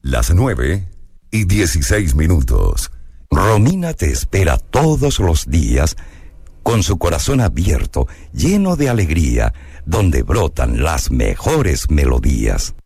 Las 9:16. Romina te espera todos los días con su corazón abierto, lleno de alegría, donde brotan las mejores melodías.